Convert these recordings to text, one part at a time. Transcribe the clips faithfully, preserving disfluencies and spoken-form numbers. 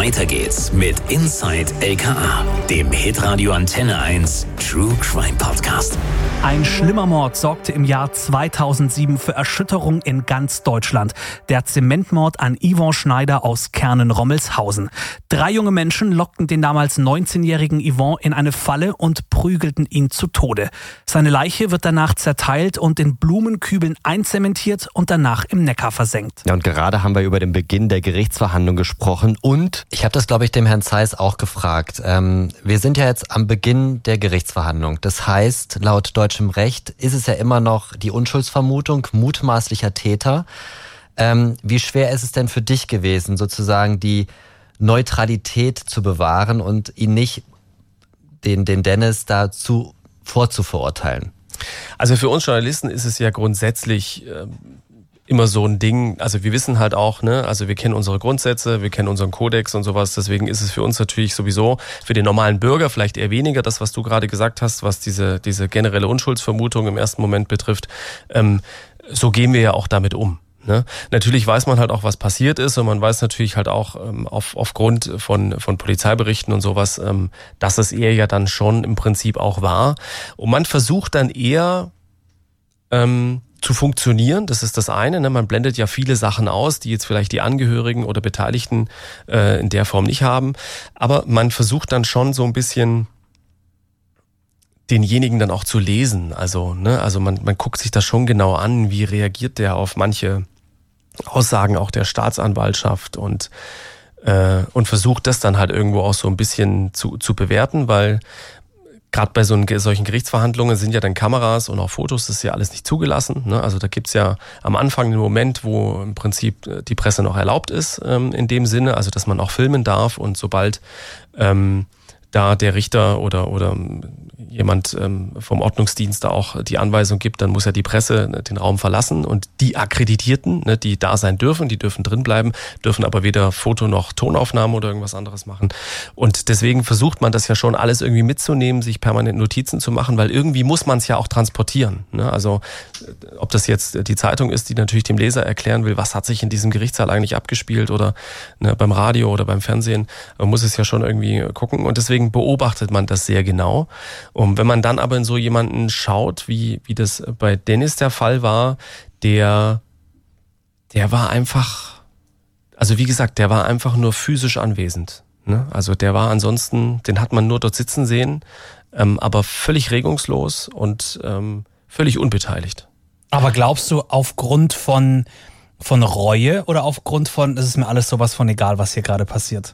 Weiter geht's mit Inside L K A, dem Hitradio Antenne eins True Crime Podcast. Ein schlimmer Mord sorgte im Jahr zweitausendsieben für Erschütterung in ganz Deutschland. Der Zementmord an Yvon Schneider aus Kernen-Rommelshausen. Drei junge Menschen lockten den damals neunzehnjährigen Yvon in eine Falle und prügelten ihn zu Tode. Seine Leiche wird danach zerteilt und in Blumenkübeln einzementiert und danach im Neckar versenkt. Ja, und gerade haben wir über den Beginn der Gerichtsverhandlung gesprochen und ich habe das, glaube ich, dem Herrn Zeiss auch gefragt. Ähm, wir sind ja jetzt am Beginn der Gerichtsverhandlung. Das heißt, laut deutschem Recht ist es ja immer noch die Unschuldsvermutung mutmaßlicher Täter. Ähm, wie schwer ist es denn für dich gewesen, sozusagen die Neutralität zu bewahren und ihn nicht, den, den Dennis, dazu vorzuverurteilen? Also für uns Journalisten ist es ja grundsätzlich äh, immer so ein Ding, also wir wissen halt auch, ne, also wir kennen unsere Grundsätze, wir kennen unseren Kodex und sowas, deswegen ist es für uns natürlich sowieso, für den normalen Bürger vielleicht eher weniger, das, was du gerade gesagt hast, was diese diese generelle Unschuldsvermutung im ersten Moment betrifft, ähm, so gehen wir ja auch damit um. Ne? Natürlich weiß man halt auch, was passiert ist und man weiß natürlich halt auch ähm, auf, aufgrund von, von Polizeiberichten und sowas, ähm, dass es eher ja dann schon im Prinzip auch war. Und man versucht dann eher ähm, zu funktionieren, das ist das eine. Ne? Man blendet ja viele Sachen aus, die jetzt vielleicht die Angehörigen oder Beteiligten äh, in der Form nicht haben. Aber man versucht dann schon so ein bisschen denjenigen dann auch zu lesen. Also, ne, also man, man guckt sich das schon genau an, wie reagiert der auf manche Aussagen auch der Staatsanwaltschaft und äh, und versucht das dann halt irgendwo auch so ein bisschen zu zu bewerten, weil gerade bei so einen, solchen Gerichtsverhandlungen sind ja dann Kameras und auch Fotos, das ist ja alles nicht zugelassen. Ne? Also da gibt's ja am Anfang einen Moment, wo im Prinzip die Presse noch erlaubt ist, ähm, in dem Sinne, also dass man auch filmen darf und sobald ähm, da der Richter oder oder jemand ähm, vom Ordnungsdienst da auch die Anweisung gibt, dann muss ja die Presse den Raum verlassen und die Akkreditierten, ne, die da sein dürfen, die dürfen drin bleiben, dürfen aber weder Foto noch Tonaufnahmen oder irgendwas anderes machen. Und deswegen versucht man das ja schon alles irgendwie mitzunehmen, sich permanent Notizen zu machen, weil irgendwie muss man es ja auch transportieren. Ne? Also ob das jetzt die Zeitung ist, die natürlich dem Leser erklären will, was hat sich in diesem Gerichtssaal eigentlich abgespielt oder ne, beim Radio oder beim Fernsehen, man muss es ja schon irgendwie gucken und deswegen beobachtet man das sehr genau. Und wenn man dann aber in so jemanden schaut, wie wie das bei Dennis der Fall war, der der war einfach, also wie gesagt, der war einfach nur physisch anwesend. Ne? Also der war ansonsten, den hat man nur dort sitzen sehen, ähm, aber völlig regungslos und ähm, völlig unbeteiligt. Aber glaubst du aufgrund von von Reue oder aufgrund von, es ist mir alles sowas von egal, was hier gerade passiert?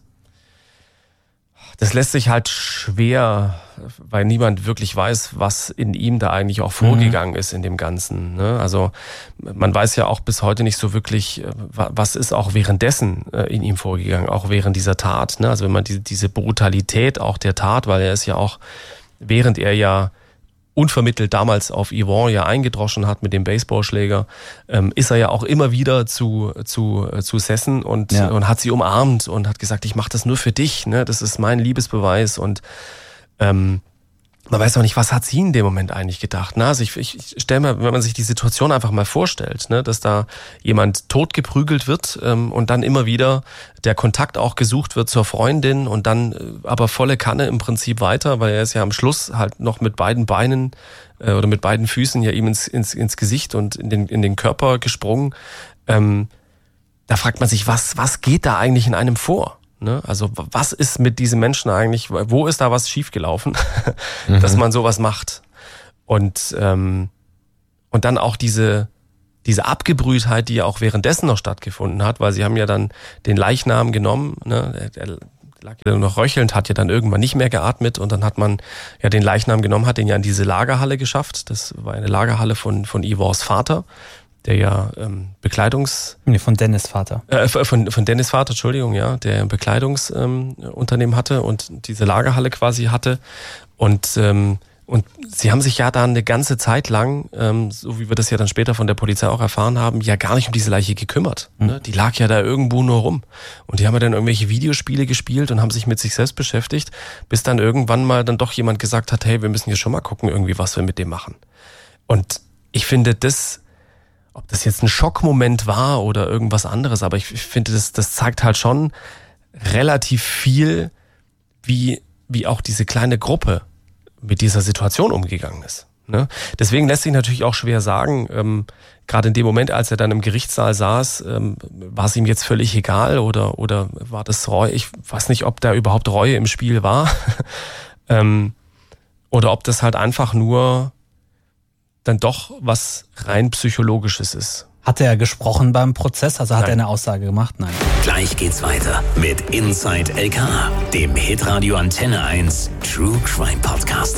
Das lässt sich halt schwer, weil niemand wirklich weiß, was in ihm da eigentlich auch vorgegangen mhm. ist in dem Ganzen. Ne? Also man weiß ja auch bis heute nicht so wirklich, was ist auch währenddessen in ihm vorgegangen, auch während dieser Tat. Ne? Also wenn man die, diese Brutalität auch der Tat, weil er ist ja auch, während er ja unvermittelt damals auf Yvon ja eingedroschen hat mit dem Baseballschläger, ähm, ist er ja auch immer wieder zu zu zu Sessen und ja. und hat sie umarmt und hat gesagt, ich mache das nur für dich, ne, das ist mein Liebesbeweis und ähm, man weiß auch nicht, was hat sie in dem Moment eigentlich gedacht. Ne? Also ich, ich, ich stelle mir, wenn man sich die Situation einfach mal vorstellt, ne, dass da jemand totgeprügelt wird ähm, und dann immer wieder der Kontakt auch gesucht wird zur Freundin und dann äh, aber volle Kanne im Prinzip weiter, weil er ist ja am Schluss halt noch mit beiden Beinen äh, oder mit beiden Füßen ja ihm ins, ins, ins Gesicht und in den, in den Körper gesprungen. Ähm, da fragt man sich, was, was geht da eigentlich in einem vor? Ne? Also was ist mit diesem Menschen eigentlich, wo ist da was schiefgelaufen, mhm. dass man sowas macht? Und ähm, und dann auch diese diese Abgebrühtheit, die ja auch währenddessen noch stattgefunden hat, weil sie haben ja dann den Leichnam genommen, ne? Der lag ja nur noch röchelnd, hat ja dann irgendwann nicht mehr geatmet und dann hat man ja den Leichnam genommen, hat den ja in diese Lagerhalle geschafft. Das war eine Lagerhalle von von Yvons Vater, der ja ähm, Bekleidungs... Nee, von Dennis Vater. Äh, von, von Dennis Vater, Entschuldigung, ja, der ein Bekleidungsunternehmen ähm, hatte und diese Lagerhalle quasi hatte. Und ähm, und sie haben sich ja da eine ganze Zeit lang, ähm, so wie wir das ja dann später von der Polizei auch erfahren haben, ja gar nicht um diese Leiche gekümmert. Mhm. Ne? Die lag ja da irgendwo nur rum. Und die haben ja dann irgendwelche Videospiele gespielt und haben sich mit sich selbst beschäftigt, bis dann irgendwann mal dann doch jemand gesagt hat, hey, wir müssen hier schon mal gucken, irgendwie, was wir mit dem machen. Und ich finde, das... Ob das jetzt ein Schockmoment war oder irgendwas anderes, aber ich finde, das, das zeigt halt schon, relativ viel, wie, wie auch diese kleine Gruppe mit dieser Situation umgegangen ist. Ne? Deswegen lässt sich natürlich auch schwer sagen, ähm, gerade in dem Moment, als er dann im Gerichtssaal saß, ähm, war es ihm jetzt völlig egal oder, oder war das Reue? Ich weiß nicht, ob da überhaupt Reue im Spiel war ähm, oder ob das halt einfach nur dann doch was rein Psychologisches ist. Hat er gesprochen beim Prozess? Also hat Nein. er eine Aussage gemacht? Nein. Gleich geht's weiter mit Inside L K A, dem Hitradio Antenne eins True Crime Podcast.